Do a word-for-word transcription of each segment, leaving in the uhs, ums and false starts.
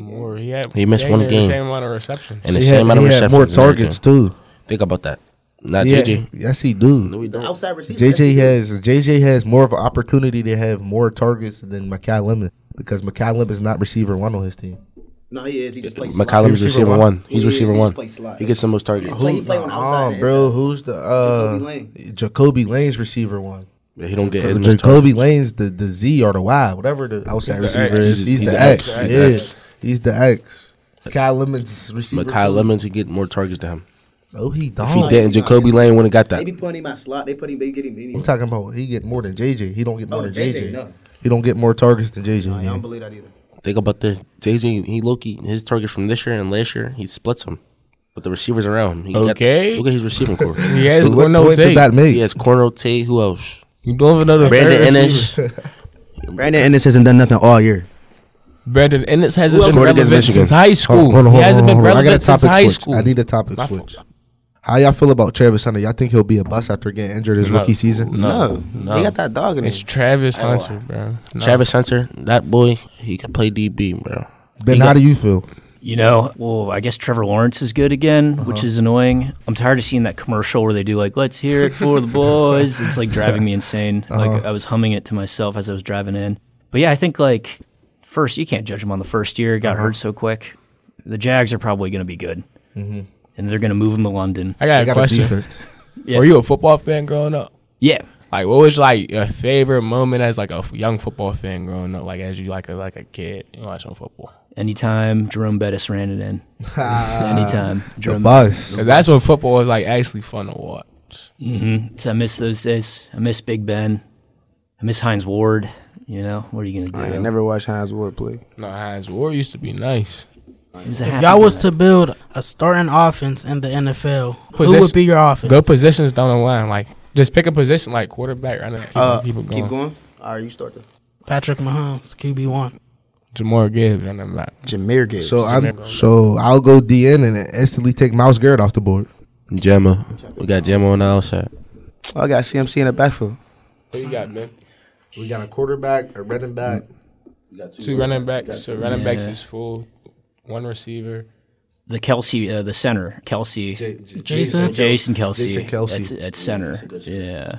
More. He had. He missed one The game. same amount of receptions. And the He same had, amount of he had receptions. more and targets everything. too. Think about that. Not Yeah, J J. yes, he do. No, he The don't. outside receiver. J J yes, he has J J has more of an opportunity to have more targets than Makai Lemon because Makai Lemon is not receiver one on his team. do. No, he is. He just plays slot. McCollum's He receiver receiver one? one. He's He is. receiver He one. just plays slot. He gets the most targets. He play, he play on the outside. Oh, and bro, inside. who's the uh, Jacoby Lane. Jacoby Lane's receiver one? Yeah, he don't get as much Jacoby targets. Lane's the, the Z or the Y, whatever the outside He's the receiver X. is. He's- He's, he's the the X. X. He He's the is. X. He's the X. Kyle Lemon's receiver. Makai too. Lemons, he get more targets than him. Oh, he don't. If he didn't, Jacoby Lane wouldn't got They that. be putting him at slot. They put him. They get him. Anyway. I'm talking about he get more than J J. He don't get more Oh, than J J J. J. No, He don't get more targets than J J. no, I yeah. don't believe that either. Think about this. J J, he low-key, his targets from this year and last year, he splits them with the receivers around him. He Okay. Got, look at his receiving core. He has What Cornell point did Tate. that make? He has Cornell Tate. Who else? You don't even know the Brandon third Ennis. receiver. Brandon Ennis hasn't done nothing all year. Brandon Ennis hasn't Who else been scored against relevant Michigan? since high school. Hold on, hold on, he hasn't hold on, been hold on. I got a relevant since topic high switch. school. I need a topic My switch. How y'all feel about Travis Hunter? Y'all think he'll be a bust after getting injured his No. rookie season? No, No, no. they got that dog in It's him. Travis Hunter, bro. No. Travis Hunter, that boy, he can play D B, bro. Ben, He how got- do you feel? You know, well, I guess Trevor Lawrence is good again, Uh-huh. which is annoying. I'm tired of seeing that commercial where they do like, "Let's hear it for the boys." It's like driving me insane. Uh-huh. Like I was humming it to myself as I was driving in. But yeah, I think like first, you can't judge him on the first year. Got Uh-huh. hurt so quick. The Jags are probably going to be good, Mm-hmm. and they're going to move him to London. I got They a got a question. defense. Yeah. Were you a football fan growing up? Yeah, Like, what was like your favorite moment as like a f- young football fan growing up? Like, as you like a like a kid you watching football? anytime Jerome Bettis ran it in, anytime The Jerome. bus. Because that's when football was like actually fun to watch. Mm-hmm. So I miss those days. I miss Big Ben. I miss Hines Ward. You know, what are you going I to ain't do? never watched Hines Ward play. No, Hines Ward used to be nice. He was a If happy y'all was guy. to build a starting offense in the N F L, who Position- would be your offense? Good positions down the line. Like, just pick a position like quarterback. Right now. Keep, Uh, keep it going. keep going. All right, you start. The Patrick Mahomes, Q B one. Jamar Gibbs running back. Jameer Gibbs. So I'm Remember. so I'll go D N and instantly take Miles Garrett off the board. Gemma. We got Gemma on the outside. I got C M C in the backfield. What you got, man? We got a quarterback, a running back. Two running backs. So running backs Yeah. is full. One receiver. the Kelsey, uh, the center, Kelsey, J- J- Jason? Jason Kelsey, Jason Kelsey. At, at center. Yeah,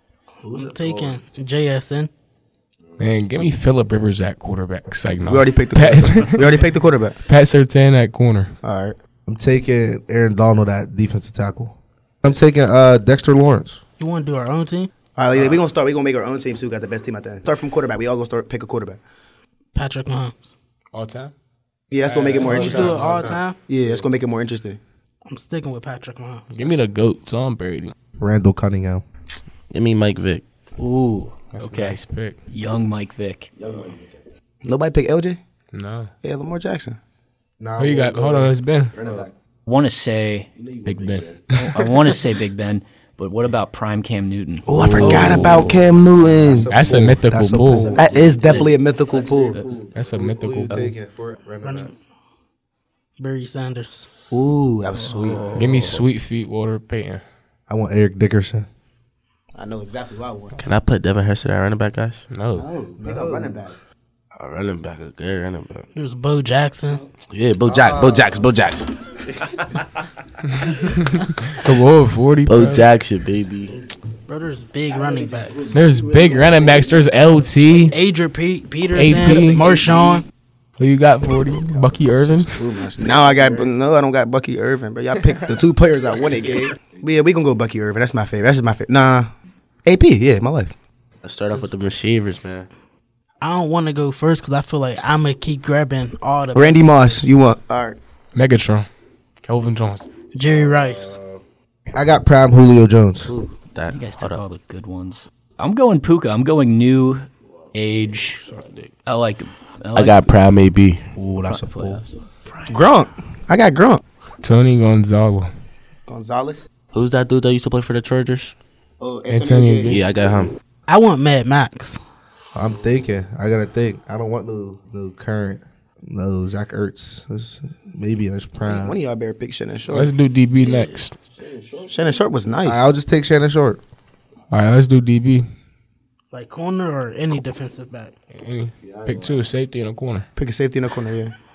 I'm taking J S N. Man, give me Phillip Rivers at quarterback. Like, no. We already picked the Pat, quarterback. we already picked the quarterback. Pat Surtain at corner. All right. I'm taking Aaron Donald at defensive tackle. I'm taking uh, Dexter Lawrence. You want to do our own team? All right, we gonna start. We gonna make our own team. So we got the best team at the end. Start from quarterback. We all gonna start pick a quarterback. Patrick Mahomes. All time? Yeah, that's gonna make it more Let's do it interesting. all time. Yeah, that's gonna make it more interesting. I'm sticking with Patrick Mahomes. Give me the GOAT, Tom Brady. Randall Cunningham. Give me Mike Vick. ooh, That's okay, a nice pick. young Mike Vick. Nobody pick L J. No. Yeah, Lamar Jackson. Nah, Who you got? Hold on, it's Ben. Want to say, Big Ben. I want to say Big Ben, but what about Prime Cam Newton? Oh, I forgot about Cam Newton. That's a mythical That's a bull. position. That is definitely a mythical pool. That's a Who mythical you bull. taking for running back? Barry Sanders. Ooh, that was sweet. Give me Sweet Feet Walter Payton. I want Eric Dickerson. I know exactly what I want. Can I put Devin Hester at running back, guys? No. Oh, pick a running back. A running back, a good running back. There's Bo Jackson. Yeah, Bo Jack, Bo Jacks, Bo Jacks. Come on, forty. Bo bro. Jackson, baby. Bro, there's big running backs. There's big running backs. There's L T. Adrian Pe- Peterson, A P. Marshawn. Who you got, forty? Bucky Irvin. Now I got no, I don't got Bucky Irvin, but y'all picked the two players I won it game. But yeah, we gonna go Bucky Irvin. That's my favorite. That's just my favorite. Nah, A P. Yeah, my life. Let's start off with the receivers, man. I don't want to go first because I feel like I'm going to keep grabbing all the Randy Moss. You want? All right. Megatron. Kelvin Johnson. Jerry Rice. I got prime Julio Jones. That, You guys hold took up. all the good ones. I'm going Puka. I'm going new age. I like. I, like I got Prime A B. Ooh, that's a pull. Gronk. I got Gronk. Tony Gonzalo. Gonzalez. Who's that dude that used to play for the Chargers? Oh, Antonio Gates. Yeah, I got him. I want Mad Max. I'm thinking. I gotta think. I don't want no no current. No Zach Ertz. It's maybe in his prime. One of y'all better pick Shannon Let's Sharp. do D B next. Shannon Sharp was nice. I'll just take Shannon Short. All right, let's do D B. Like corner or any defensive back. Any, pick two, safety in a corner. Pick a safety in the corner. Yeah.